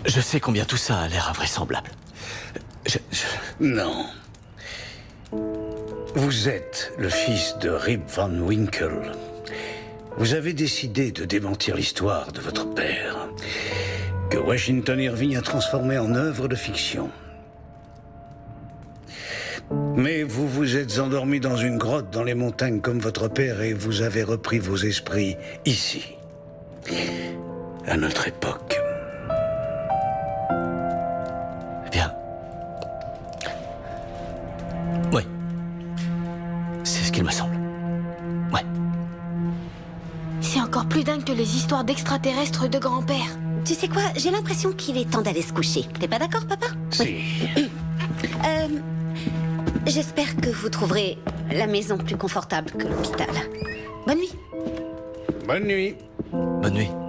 Je sais combien tout ça a l'air invraisemblable. Non. Vous êtes le fils de Rip Van Winkle. Vous avez décidé de démentir l'histoire de votre père, que Washington Irving a transformé en œuvre de fiction. Mais vous vous êtes endormi dans une grotte dans les montagnes comme votre père et vous avez repris vos esprits ici, à notre époque. Bien. Oui. C'est ce qu'il me semble. Ouais. C'est encore plus dingue que les histoires d'extraterrestres de grand-père. Tu sais quoi? J'ai l'impression qu'il est temps d'aller se coucher. T'es pas d'accord, papa? Si. J'espère que vous trouverez la maison plus confortable que l'hôpital. Bonne nuit. Bonne nuit. Bonne nuit.